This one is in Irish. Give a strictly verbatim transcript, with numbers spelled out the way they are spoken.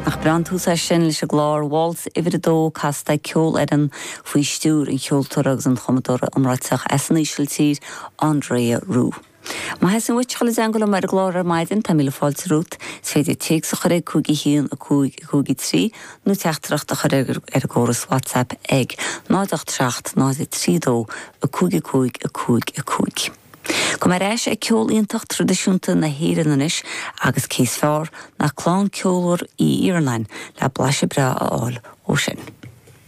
Ach brandhúsa sin leis a glár Waltz iviridó casta ceol edan faoi stúr in ceoltóragus an chomadóra amráiteach esaníisiil tír Andrea Roux. Ma hesin wit cholas angol mar glóra maidin tá míle fáilte rút, féidir teag sa choréig cúgi híon a cúgi trí, nó teachtracht a choréig ar góras WhatsApp ag náideach tracht náid trí dó a cúgi cúig a cúig a cúig. Go mar éis ag ceol íontach tradiisiúnta na héireanna is agus cés fearr nach clán ceolúir í Iarnain le blaise bra a áil ó sin.